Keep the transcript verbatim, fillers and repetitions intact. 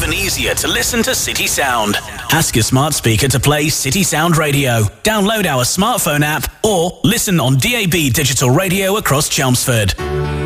and easier to listen to City Sound. Ask your smart speaker to play City Sound Radio. Download our smartphone app or listen on D A B digital radio across Chelmsford.